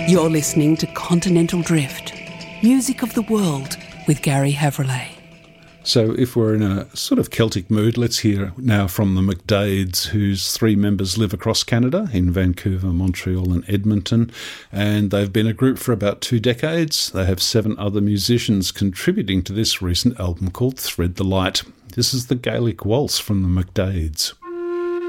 You're listening to Continental Drift, music of the world with Gary Havrillay. So if we're in a sort of Celtic mood, let's hear now from the McDades, whose three members live across Canada in Vancouver, Montreal and Edmonton. And they've been a group for about 2 decades. They have 7 other musicians contributing to this recent album called Thread the Light. This is the Gaelic Waltz from the McDades.